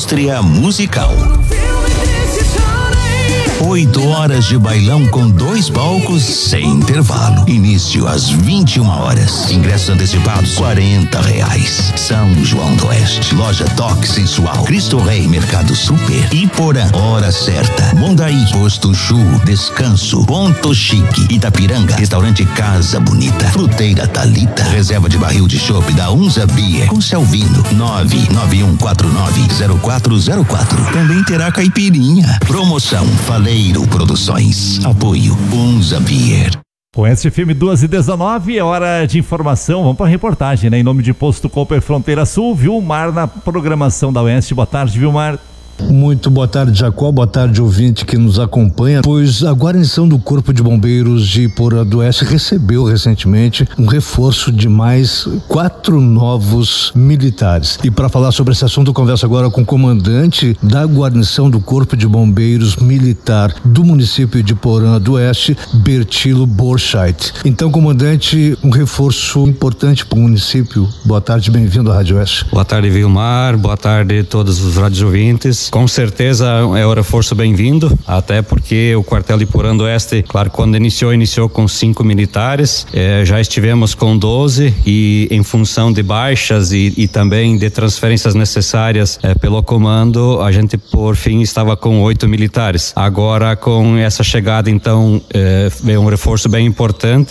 indústria musical. 8 horas de bailão com 2 palcos sem intervalo. Início às 21 horas. Ingressos antecipados R$40. São João do Oeste. Loja Toque Sensual. Cristo Rei Mercado Super. Iporã. Hora certa. Mondaí. Posto Chu. Descanso. Ponto Chique. Itapiranga. Restaurante Casa Bonita. Fruteira Talita. Reserva de barril de chopp da Unza Beer. Com Selvino. 991490404. Também terá caipirinha. Promoção Faleiro Produções. Apoio Unza Beer. Oeste FM 2h19, é hora de informação. Vamos para a reportagem, né? Em nome de Posto Cooper Fronteira Sul, Vilmar na programação da Oeste. Boa tarde, Vilmar. Muito boa tarde, Jacó, boa tarde, ouvinte que nos acompanha, pois a guarnição do Corpo de Bombeiros de Iporã do Oeste recebeu recentemente um reforço de mais 4 novos militares. E para falar sobre esse assunto, eu converso agora com o comandante da guarnição do Corpo de Bombeiros Militar do município de Iporã do Oeste, Bertilo Borchardt. Então, comandante, um reforço importante para o município. Boa tarde, bem-vindo à Rádio Oeste. Boa tarde, Vilmar, boa tarde a todos os rádios ouvintes. Com certeza é um reforço bem-vindo, até porque o quartel de Iporã do Oeste, claro, quando iniciou com 5 militares, já estivemos com 12 e em função de baixas e também de transferências necessárias pelo comando, a gente por fim estava com 8 militares. Agora com essa chegada então é um reforço bem importante